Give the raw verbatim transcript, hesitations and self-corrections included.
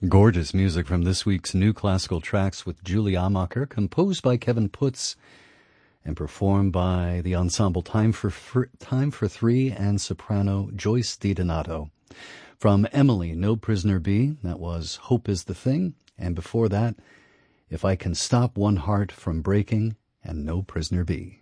Gorgeous music from this week's New Classical Tracks with Julie Amacher, composed by Kevin Putz and performed by the ensemble Time for Fr- Time for Three and soprano Joyce DiDonato. From Emily, No Prisoner Be, that was Hope is the Thing, and before that, If I Can Stop One Heart from Breaking and No Prisoner Be.